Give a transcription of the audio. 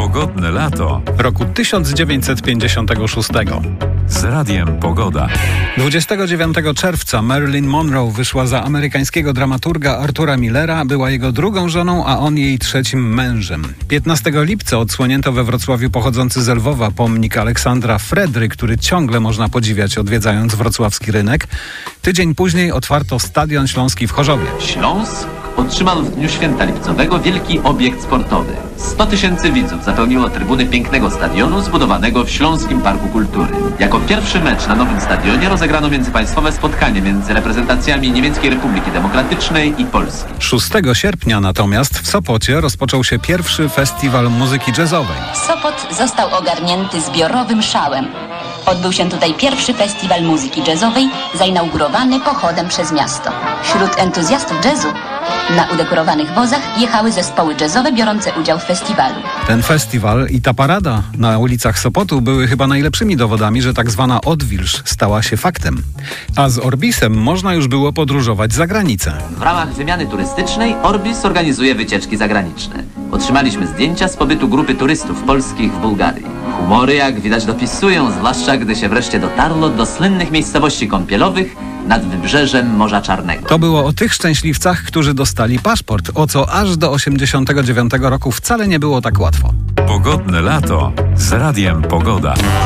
Pogodne lato roku 1956. z Radiem Pogoda. 29 czerwca Marilyn Monroe wyszła za amerykańskiego dramaturga Artura Millera, była jego drugą żoną, a on jej trzecim mężem. 15 lipca odsłonięto we Wrocławiu pochodzący z Lwowa pomnik Aleksandra Fredry, który ciągle można podziwiać odwiedzając wrocławski rynek. Tydzień później otwarto Stadion Śląski w Chorzowie. Śląsk otrzymał w dniu święta lipcowego wielki obiekt sportowy. 100 000 widzów zapełniło trybuny pięknego stadionu zbudowanego w Śląskim Parku Kultury. Jako pierwszy mecz na nowym stadionie rozegrano międzypaństwowe spotkanie między reprezentacjami Niemieckiej Republiki Demokratycznej i Polski. 6 sierpnia natomiast w Sopocie rozpoczął się pierwszy festiwal muzyki jazzowej. Sopot został ogarnięty zbiorowym szałem. Odbył się tutaj pierwszy festiwal muzyki jazzowej, zainaugurowany pochodem przez miasto. Wśród entuzjastów jazzu na udekorowanych wozach jechały zespoły jazzowe biorące udział w festiwalu. Ten festiwal i ta parada na ulicach Sopotu były chyba najlepszymi dowodami, że tak zwana odwilż stała się faktem. A z Orbisem można już było podróżować za granicę. W ramach wymiany turystycznej Orbis organizuje wycieczki zagraniczne. Otrzymaliśmy zdjęcia z pobytu grupy turystów polskich w Bułgarii. Humory, jak widać, dopisują, zwłaszcza gdy się wreszcie dotarło do słynnych miejscowości kąpielowych nad wybrzeżem Morza Czarnego. To było o tych szczęśliwcach, którzy dostali paszport, o co aż do 89 roku wcale nie było tak łatwo. Pogodne lato z Radiem Pogoda.